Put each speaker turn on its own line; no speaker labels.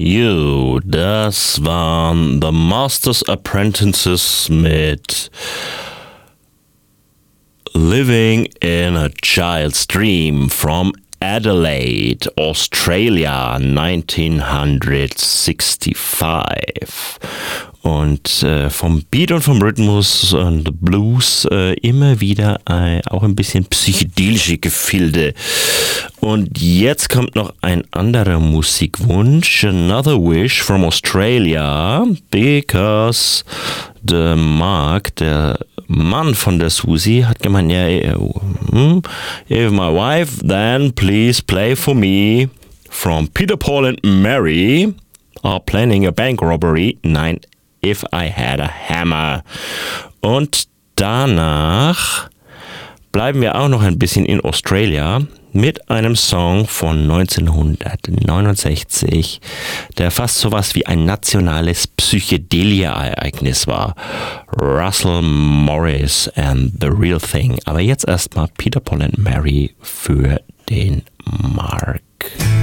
You, das waren The Master's Apprentices mit Living in a Child's Dream from Adelaide, Australia, 1965. Und vom Beat und vom Rhythmus und Blues immer wieder auch ein bisschen psychedelische Gefilde. Und jetzt kommt noch ein anderer Musikwunsch, Another Wish from Australia, because der Mark, der Mann von der Susi, hat gemeint, ja, if my wife, then please play for me from Peter, Paul and Mary are planning a bank robbery. Nein, If I Had a Hammer. Und danach bleiben wir auch noch ein bisschen in Australia mit einem Song von 1969, der fast sowas wie ein nationales Psychedelia-Ereignis war. Russell Morris and The Real Thing. Aber jetzt erstmal Peter, Paul and Mary für den Mark.